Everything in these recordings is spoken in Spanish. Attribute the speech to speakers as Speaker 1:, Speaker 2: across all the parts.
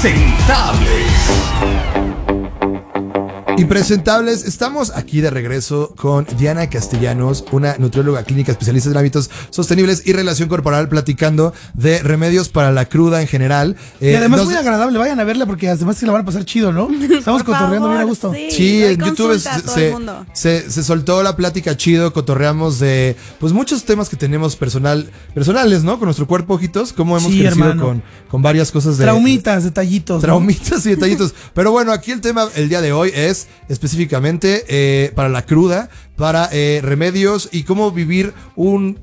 Speaker 1: Impresentables.
Speaker 2: Impresentables, estamos aquí de regreso con Diana Castellanos, una nutrióloga clínica especialista en hábitos sostenibles y relación corporal, platicando de remedios para la cruda en general.
Speaker 3: Y además muy agradable, vayan a verla porque además se la van a pasar chido, ¿no? Estamos cotorreando bien a gusto.
Speaker 2: Sí, en YouTube se soltó la plática chido, cotorreamos de pues muchos temas que tenemos personales, ¿no? Con nuestro cuerpo, ojitos, cómo hemos crecido con varias cosas de...
Speaker 3: Traumitas, detallitos.
Speaker 2: Traumitas, ¿no? Y detallitos. Pero bueno, aquí el tema el día de hoy es específicamente para la cruda, para remedios y cómo vivir un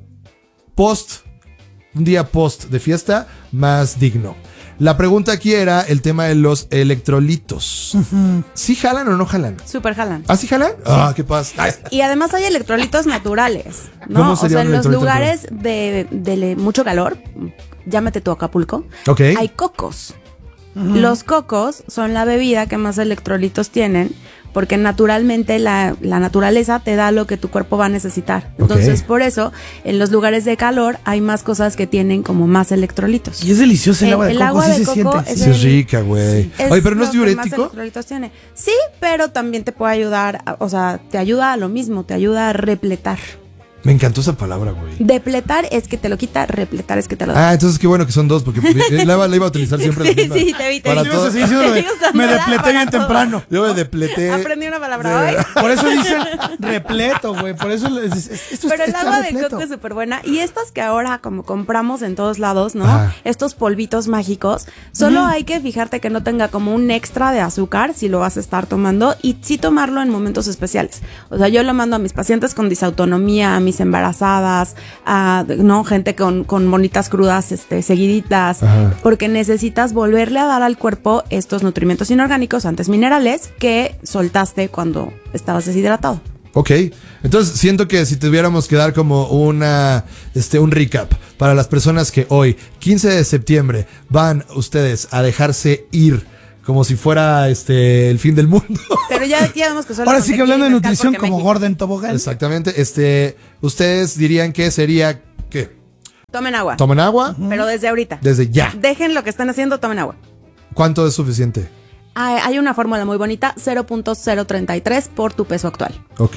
Speaker 2: día post de fiesta más digno. La pregunta aquí era el tema de los electrolitos. ¿Sí jalan o no jalan?
Speaker 4: Súper jalan.
Speaker 2: ¿Ah, sí jalan? Sí. Ah, qué pasa.
Speaker 4: Y además hay electrolitos naturales, ¿no?
Speaker 2: ¿Cómo
Speaker 4: O
Speaker 2: sería
Speaker 4: sea, en los lugares
Speaker 2: natural?
Speaker 4: de mucho calor, llámate tu Acapulco, hay cocos. Los cocos son la bebida que más electrolitos tienen, porque naturalmente la naturaleza te da lo que tu cuerpo va a necesitar. Entonces, por eso, en los lugares de calor hay más cosas que tienen como más electrolitos.
Speaker 3: Y es delicioso el agua de coco,
Speaker 4: agua
Speaker 3: sí
Speaker 4: de
Speaker 3: se
Speaker 4: coco
Speaker 3: siente.
Speaker 2: Sí, es rica, güey.
Speaker 4: Sí,
Speaker 2: Oye, pero ¿no es
Speaker 4: lo que más
Speaker 2: diurético?
Speaker 4: electrolitos tiene. Sí, pero también te puede ayudar, o sea, te ayuda a lo mismo, te ayuda a repletar.
Speaker 2: Me encantó esa palabra, güey.
Speaker 4: Depletar es que te lo quita, repletar es que te lo da.
Speaker 2: Ah, entonces qué bueno que son dos, porque la iba a utilizar siempre la misma.
Speaker 4: Sí, te vi.
Speaker 2: Para todo.
Speaker 3: Me depleté bien temprano.
Speaker 2: Yo me depleté.
Speaker 4: Aprendí una palabra hoy.
Speaker 3: Por eso dicen repleto, güey. Por eso esto
Speaker 4: Pero el
Speaker 3: está
Speaker 4: agua de
Speaker 3: repleto.
Speaker 4: coco es súper buena. Y estas que ahora como compramos en todos lados, ¿no?
Speaker 2: Ajá.
Speaker 4: Estos polvitos mágicos, solo hay que fijarte que no tenga como un extra de azúcar si lo vas a estar tomando y sí tomarlo en momentos especiales. O sea, yo lo mando a mis pacientes con disautonomía, a mis embarazadas, a gente con bonitas crudas seguiditas, porque necesitas volverle a dar al cuerpo estos nutrimentos inorgánicos, antes minerales, que soltaste cuando estabas deshidratado.
Speaker 2: Ok, entonces siento que si tuviéramos que dar como un recap para las personas que hoy, 15 de septiembre, van ustedes a dejarse ir como si fuera el fin del mundo.
Speaker 4: Pero ya vemos que solo
Speaker 3: ahora sí que hablando de nutrición como
Speaker 4: México.
Speaker 3: Gordon Tobogán.
Speaker 2: Exactamente, ustedes dirían que sería, ¿qué?
Speaker 4: Tomen agua.
Speaker 2: ¿Tomen agua?
Speaker 4: Pero desde ahorita.
Speaker 2: Desde ya.
Speaker 4: Dejen lo que están haciendo, tomen agua.
Speaker 2: ¿Cuánto es suficiente?
Speaker 4: Hay una fórmula muy bonita, 0.033 por tu peso actual.
Speaker 2: Ok,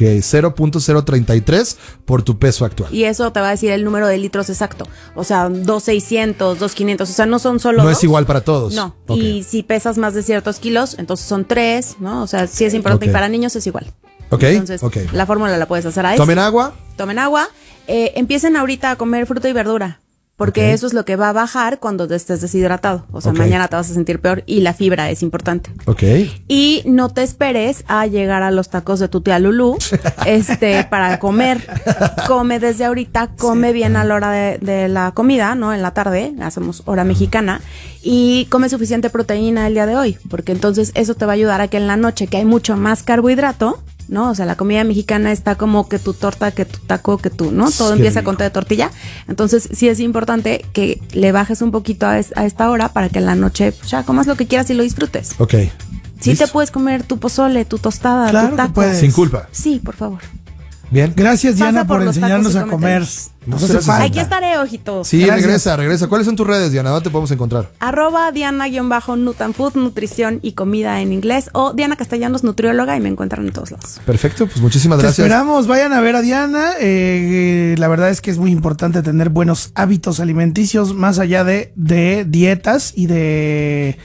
Speaker 2: 0.033 por tu peso actual.
Speaker 4: Y eso te va a decir el número de litros exacto. O sea, 2.600, 2.500, o sea, no son solo
Speaker 2: No
Speaker 4: dos.
Speaker 2: es igual para todos.
Speaker 4: No,
Speaker 2: Okay.
Speaker 4: y si pesas más de ciertos kilos, entonces son 3, ¿no? O sea, sí es importante,
Speaker 2: Ok.
Speaker 4: y para niños es igual.
Speaker 2: Ok,
Speaker 4: Entonces,
Speaker 2: ok.
Speaker 4: la fórmula la puedes hacer a eso.
Speaker 2: ¿Tomen agua?
Speaker 4: Tomen agua. Empiecen ahorita a comer fruta y verdura. Porque
Speaker 2: Ok.
Speaker 4: eso es lo que va a bajar cuando estés deshidratado. O sea,
Speaker 2: Ok.
Speaker 4: mañana te vas a sentir peor y la fibra es importante.
Speaker 2: Ok.
Speaker 4: Y no te esperes a llegar a los tacos de tu tía Lulú para comer. Come desde ahorita, come bien a la hora de la comida, ¿no? En la tarde, hacemos hora mexicana, y come suficiente proteína el día de hoy, porque entonces eso te va a ayudar a que en la noche, que hay mucho más carbohidrato, ¿no? O sea, la comida mexicana está como que tu torta, que tu taco, que tú, ¿no? Todo
Speaker 2: Qué
Speaker 4: empieza
Speaker 2: rico.
Speaker 4: con té de tortilla. Entonces, sí es importante que le bajes un poquito a esta hora para que en la noche pues, ya comas lo que quieras y lo disfrutes.
Speaker 2: Ok.
Speaker 4: Sí
Speaker 2: ¿Listo?
Speaker 4: te puedes comer tu pozole, tu tostada,
Speaker 3: Claro
Speaker 4: tu
Speaker 3: que
Speaker 4: taco.
Speaker 3: puedes.
Speaker 2: Sin culpa.
Speaker 4: Sí, por favor.
Speaker 2: Bien.
Speaker 3: Gracias, Diana,
Speaker 4: Pasa por
Speaker 3: por
Speaker 4: los
Speaker 3: enseñarnos
Speaker 4: tacos y
Speaker 3: a comer.
Speaker 4: cómetelos.
Speaker 3: Nos
Speaker 2: Muchas
Speaker 3: hace
Speaker 2: gracias.
Speaker 3: falta.
Speaker 4: Aquí estaré, ojitos.
Speaker 2: Sí,
Speaker 3: Gracias.
Speaker 2: regresa. ¿Cuáles son tus redes, Diana? ¿Dónde te podemos encontrar?
Speaker 4: @Diana_Nutanfood, nutrición y comida en inglés, o Diana Castellanos, nutrióloga, y me encuentran en todos lados.
Speaker 2: Perfecto, pues muchísimas
Speaker 3: Te
Speaker 2: gracias.
Speaker 3: esperamos, vayan a ver a Diana. La verdad es que es muy importante tener buenos hábitos alimenticios más allá de dietas y de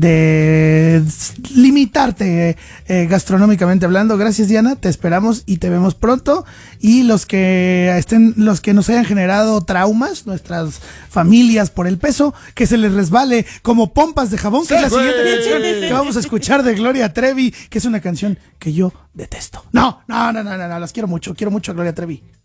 Speaker 3: limitarte gastronómicamente hablando. Gracias, Diana, te esperamos y te vemos pronto. Y los que nos hayan generado traumas, nuestras familias por el peso, que se les resbale como pompas de jabón, que es la siguiente canción que vamos a escuchar de Gloria Trevi, que es una canción que yo detesto. No, las quiero mucho a Gloria Trevi.